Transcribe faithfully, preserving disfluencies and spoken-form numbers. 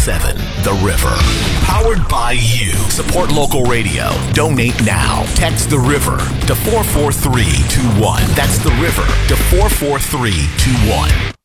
seven The River. Powered by you. Support local radio. Donate now. Text The River to four four three two one. That's The River to four four three two one.